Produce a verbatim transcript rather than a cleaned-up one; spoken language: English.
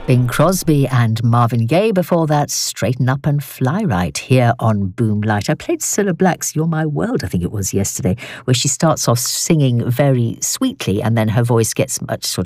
Bing Crosby and Marvin Gaye before that, Straighten Up and Fly Right, here on Boomlight. I played Cilla Black's You're My World, I think it was yesterday, where she starts off singing very sweetly and then her voice gets much sort